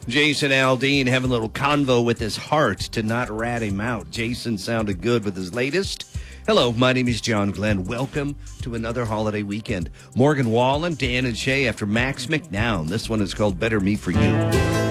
Jason Aldean having a little convo with his heart to not rat him out. Jason sounded good with his latest. Hello, my name is John Glenn. Welcome to another holiday weekend. Morgan Wallen, Dan and Shay after Max McNown. This one is called Better Me For You.